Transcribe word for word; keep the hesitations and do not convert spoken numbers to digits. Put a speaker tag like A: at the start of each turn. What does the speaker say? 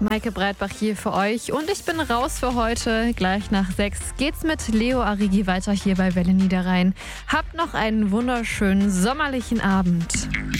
A: Maike Breitbach hier für euch und ich bin raus für heute. Gleich nach sechs geht's mit Leo Arrigi weiter hier bei Welle Niederrhein. Habt noch einen wunderschönen sommerlichen Abend.